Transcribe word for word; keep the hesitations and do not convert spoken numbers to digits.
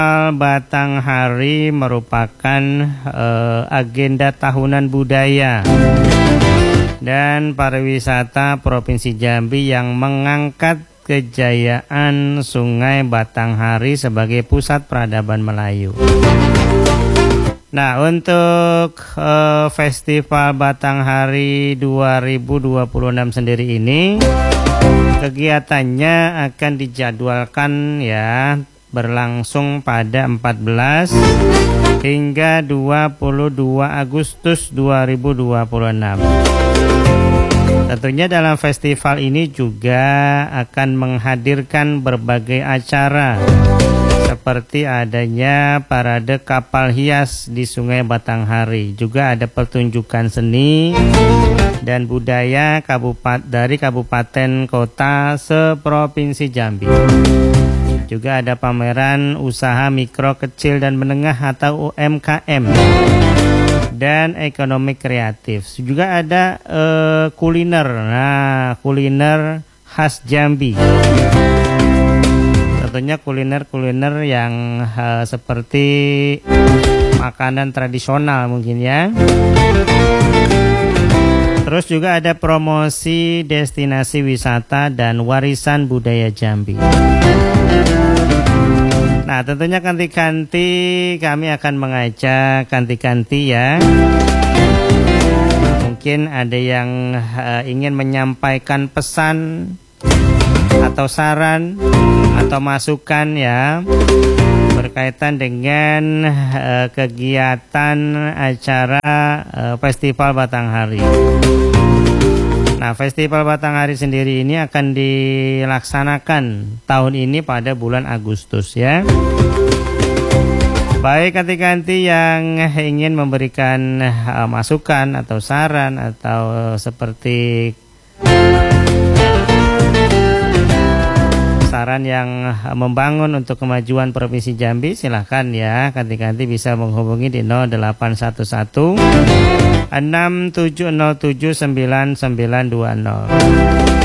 Batanghari merupakan uh, agenda tahunan budaya dan pariwisata Provinsi Jambi yang mengangkat kejayaan Sungai Batanghari sebagai pusat peradaban Melayu. Nah, untuk uh, Festival Batanghari dua ribu dua puluh enam sendiri ini kegiatannya akan dijadwalkan ya berlangsung pada empat belas hingga dua puluh dua Agustus dua ribu dua puluh enam. Tentunya dalam festival ini juga akan menghadirkan berbagai acara seperti adanya parade kapal hias di Sungai Batanghari. Juga ada pertunjukan seni dan budaya kabupat dari kabupaten kota seprovinsi Jambi. Juga ada pameran usaha mikro, kecil, dan menengah atau U M K M dan ekonomi kreatif. Juga ada uh, kuliner, nah kuliner khas Jambi. Tentunya kuliner-kuliner yang uh, seperti makanan tradisional mungkin ya. Terus juga ada promosi destinasi wisata dan warisan budaya Jambi. Nah, tentunya kanti-kanti kami akan mengajak kanti-kanti ya. Mungkin ada yang uh, ingin menyampaikan pesan atau saran atau masukan ya berkaitan dengan uh, kegiatan acara uh, Festival Batanghari. Nah, Festival Batanghari sendiri ini akan dilaksanakan tahun ini pada bulan Agustus ya. Baik kanti-kanti yang ingin memberikan uh, masukan atau saran atau seperti saran yang membangun untuk kemajuan Provinsi Jambi, silahkan ya kanti-kanti bisa menghubungi di nol delapan satu satu enam tujuh nol tujuh sembilan sembilan dua nol.